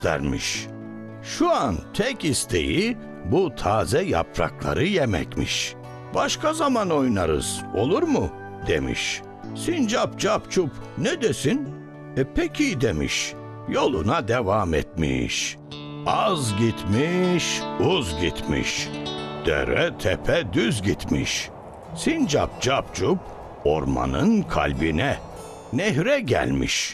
göstermiş. Şu an tek isteği bu taze yaprakları yemekmiş. Başka zaman oynarız, olur mu? Demiş. Sincap Capcup ne desin? Peki demiş. Yoluna devam etmiş. Az gitmiş, uz gitmiş. Dere tepe düz gitmiş. Sincap Capcup ormanın kalbine, nehre gelmiş.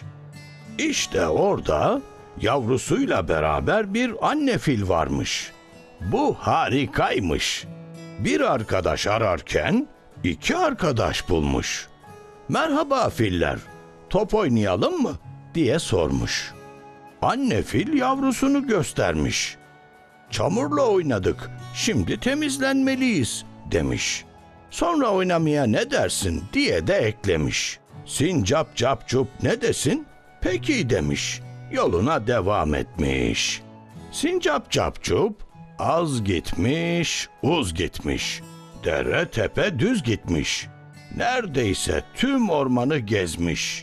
İşte orada yavrusuyla beraber bir anne fil varmış. Bu harikaymış. Bir arkadaş ararken iki arkadaş bulmuş. "Merhaba filler, top oynayalım mı?" diye sormuş. Anne fil yavrusunu göstermiş. "Çamurla oynadık, şimdi temizlenmeliyiz," demiş. "Sonra oynamaya ne dersin?" diye de eklemiş. Sincap Capcup ne desin? "Peki," demiş. Yoluna devam etmiş. Sincap Capcup az gitmiş, uz gitmiş. Dere tepe düz gitmiş. Neredeyse tüm ormanı gezmiş.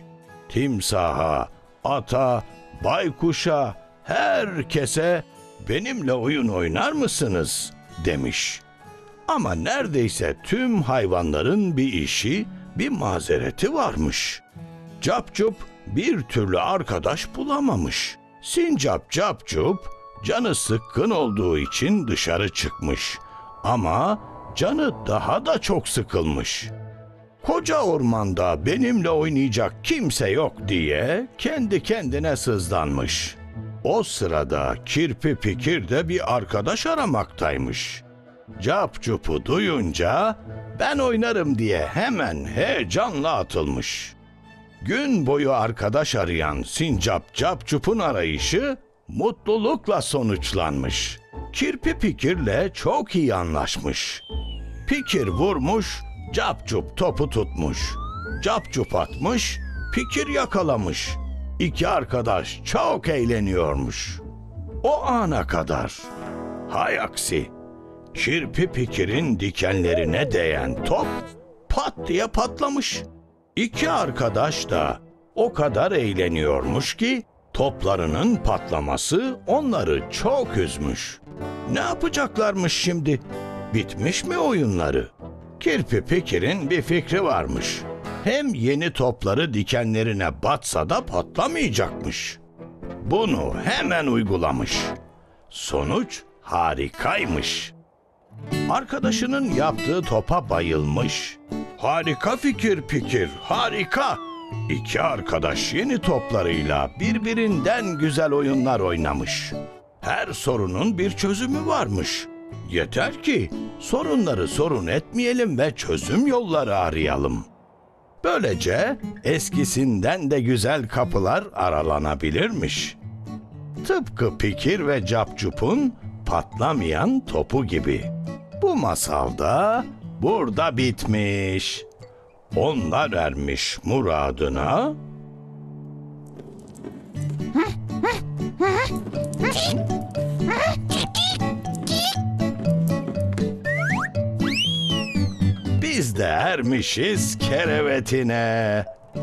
Timsaha, ata, baykuşa, herkese "Benimle oyun oynar mısınız?" demiş. Ama neredeyse tüm hayvanların bir işi, bir mazereti varmış. Capcup bir türlü arkadaş bulamamış. Sincap Capcup canı sıkkın olduğu için dışarı çıkmış. Ama canı daha da çok sıkılmış. Koca ormanda benimle oynayacak kimse yok diye kendi kendine sızlanmış. O sırada Kirpi Pikir de bir arkadaş aramaktaymış. Capcup'u duyunca "Ben oynarım," diye hemen heyecanla atılmış. Gün boyu arkadaş arayan Sincap Capcup'un arayışı mutlulukla sonuçlanmış. Kirpi Pikir'le çok iyi anlaşmış. Pikir vurmuş, Capcup topu tutmuş. Capcup atmış, Pikir yakalamış. İki arkadaş çok eğleniyormuş. O ana kadar. Hay aksi, Kirpi Pikir'in dikenlerine değen top pat diye patlamış. İki arkadaş da o kadar eğleniyormuş ki toplarının patlaması onları çok üzmüş. Ne yapacaklarmış şimdi? Bitmiş mi oyunları? Kirpi Pikir'in bir fikri varmış. Hem yeni topları dikenlerine batsa da patlamayacakmış. Bunu hemen uygulamış. Sonuç harikaymış. Arkadaşının yaptığı topa bayılmış. "Harika fikir Pikir, harika!" İki arkadaş yeni toplarıyla birbirinden güzel oyunlar oynamış. Her sorunun bir çözümü varmış. Yeter ki sorunları sorun etmeyelim ve çözüm yolları arayalım. Böylece eskisinden de güzel kapılar aralanabilirmiş. Tıpkı Pikir ve Capcup'un patlamayan topu gibi. Bu masal da burada bitmiş. Onlar ermiş muradına. Biz de ermişiz kerevetine.